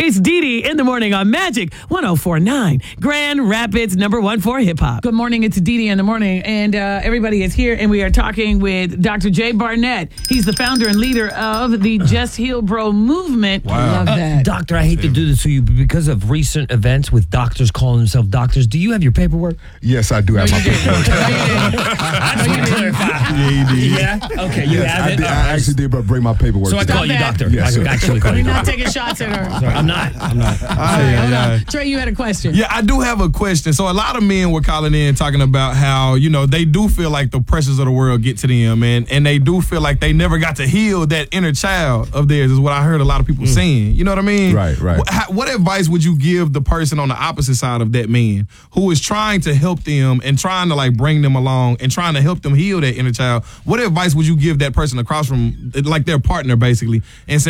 It's Dee Dee in the morning on Magic 104.9, Grand Rapids #1 for hip hop. Good morning. It's Dee Dee in the morning, and everybody is here, and we are talking with Dr. Jay Barnett. He's the founder and leader of the Just Heal Bro movement. Wow. I love that. Doctor, I hate to do this to you, but because of recent events with doctors calling themselves doctors, do you have your paperwork? Yes, I do have my paperwork. I just want to clarify. Yeah, you did. Yeah? Okay, you have it? I actually did, but bring my paperwork. So I today. call you doctor. Yes, I actually call We're you not doctor. taking shots at her. Sorry, I'm not. All right, hold on. Trey, you had a question. Yeah, I do have a question. So a lot of men were calling in talking about how, they do feel like the pressures of the world get to them, and they do feel like they never got to heal that inner child of theirs, is what I heard a lot of people saying. You know what I mean? Right. What advice would you give the person on the opposite side of that man who is trying to help them and trying to bring them along and trying to help them heal that inner child? What advice would you give that person across from, like their partner, basically, and saying,